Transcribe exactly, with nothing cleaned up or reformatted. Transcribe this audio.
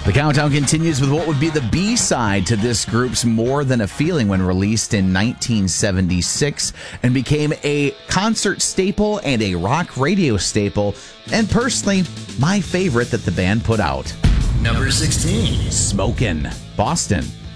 The countdown continues with what would be the B-side to this group's More Than a Feeling when released in nineteen seventy-six and became a concert staple and a rock radio staple, and personally, my favorite that the band put out. Number sixteen. Smokin', Boston.